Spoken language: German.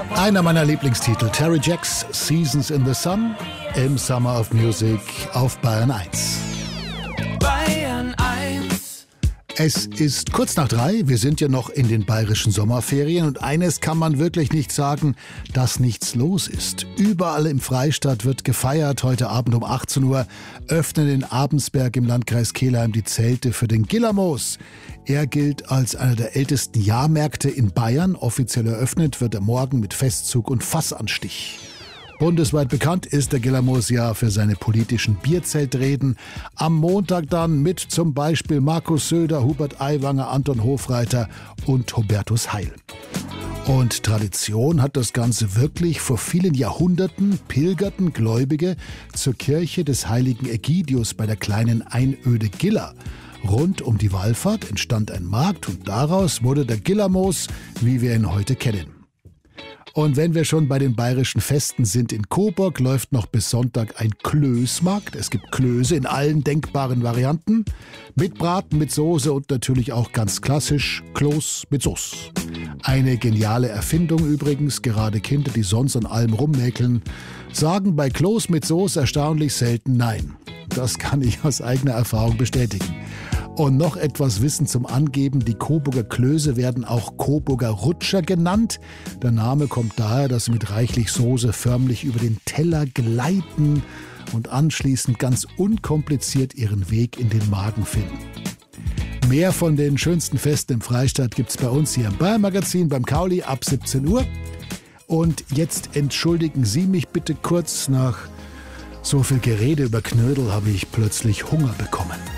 Einer meiner Lieblingstitel, Terry Jacks Seasons in the Sun im Summer of Music auf Bayern 1. Bayern 1. Es ist kurz nach 3, wir sind ja noch in den bayerischen Sommerferien und eines kann man wirklich nicht sagen, dass nichts los ist. Überall im Freistaat wird gefeiert. Heute Abend um 18 Uhr öffnen in Abensberg im Landkreis Kelheim die Zelte für den Gillermoos. Er gilt als einer der ältesten Jahrmärkte in Bayern. Offiziell eröffnet wird er morgen mit Festzug und Fassanstich. Bundesweit bekannt ist der Gillermoos ja für seine politischen Bierzeltreden. Am Montag dann mit zum Beispiel Markus Söder, Hubert Aiwanger, Anton Hofreiter und Hubertus Heil. Und Tradition hat das Ganze wirklich. Vor vielen Jahrhunderten pilgerten Gläubige zur Kirche des heiligen Ägidius bei der kleinen Einöde Giller. Rund um die Wallfahrt entstand ein Markt und daraus wurde der Gillermoos, wie wir ihn heute kennen. Und wenn wir schon bei den bayerischen Festen sind, in Coburg läuft noch bis Sonntag ein Klößmarkt. Es gibt Klöße in allen denkbaren Varianten. Mit Braten, mit Soße und natürlich auch ganz klassisch Kloß mit Sauce. Eine geniale Erfindung übrigens. Gerade Kinder, die sonst an allem rummäkeln, sagen bei Kloß mit Soße erstaunlich selten Nein. Das kann ich aus eigener Erfahrung bestätigen. Und noch etwas Wissen zum Angeben. Die Coburger Klöße werden auch Coburger Rutscher genannt. Der Name kommt daher, dass sie mit reichlich Soße förmlich über den Teller gleiten und anschließend ganz unkompliziert ihren Weg in den Magen finden. Mehr von den schönsten Festen im Freistaat gibt's bei uns hier im Bayern-Magazin beim Kauli ab 17 Uhr. Und jetzt entschuldigen Sie mich bitte kurz, nach so viel Gerede über Knödel habe ich plötzlich Hunger bekommen.